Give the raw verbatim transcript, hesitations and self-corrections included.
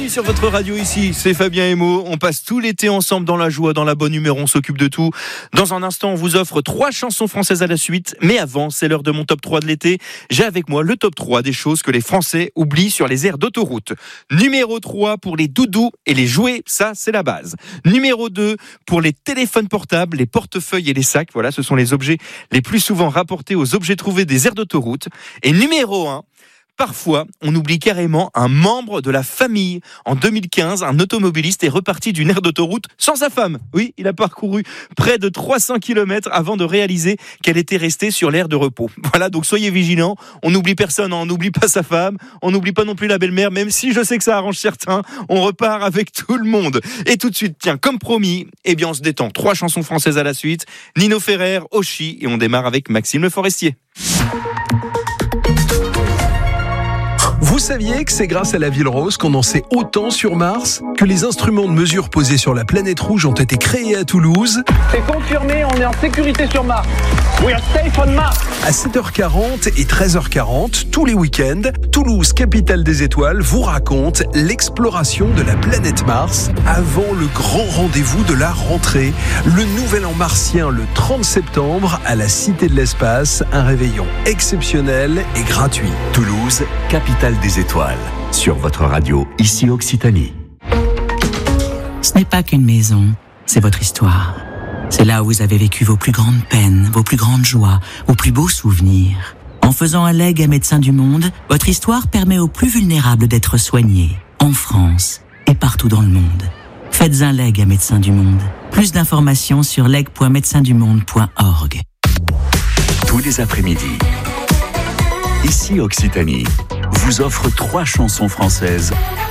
sur votre radio ici, c'est Fabien et Mo. On passe tout l'été ensemble dans la joie, dans la bonne humeur, on s'occupe de tout. Dans un instant, on vous offre trois chansons françaises à la suite. Mais avant, c'est l'heure de mon top trois de l'été. J'ai avec moi le top trois des choses que les Français oublient sur les aires d'autoroute. Numéro trois pour les doudous et les jouets, ça c'est la base. Numéro deux pour les téléphones portables, les portefeuilles et les sacs. Voilà, ce sont les objets les plus souvent rapportés aux objets trouvés des aires d'autoroute. Et numéro un, parfois, on oublie carrément un membre de la famille. En deux mille quinze, un automobiliste est reparti d'une aire d'autoroute sans sa femme. Oui, il a parcouru près de trois cents kilomètres avant de réaliser qu'elle était restée sur l'aire de repos. Voilà, donc soyez vigilants. On n'oublie personne, on n'oublie pas sa femme. On n'oublie pas non plus la belle-mère, même si je sais que ça arrange certains. On repart avec tout le monde. Et tout de suite, tiens, comme promis, eh bien on se détend. Trois chansons françaises à la suite. Nino Ferrer, Oshi, et on démarre avec Maxime Le Forestier. Vous saviez que c'est grâce à la Ville Rose qu'on en sait autant sur Mars? Que les instruments de mesure posés sur la planète rouge ont été créés à Toulouse? C'est confirmé, on est en sécurité sur Mars. We are safe on Mars. À sept heures quarante et treize heures quarante, tous les week-ends, Toulouse, capitale des étoiles, vous raconte l'exploration de la planète Mars avant le grand rendez-vous de la rentrée, le nouvel an martien le trente septembre à la Cité de l'Espace, un réveillon exceptionnel et gratuit. Toulouse, capitale des étoiles, sur votre radio, ici Occitanie. Ce n'est pas qu'une maison, c'est votre histoire. C'est là où vous avez vécu vos plus grandes peines, vos plus grandes joies, vos plus beaux souvenirs. En faisant un legs à Médecins du Monde, votre histoire permet aux plus vulnérables d'être soignés, en France et partout dans le monde. Faites un leg à Médecins du Monde. Plus d'informations sur leg point médecins du monde point org. Tous les après-midi, ici Occitanie vous offre trois chansons françaises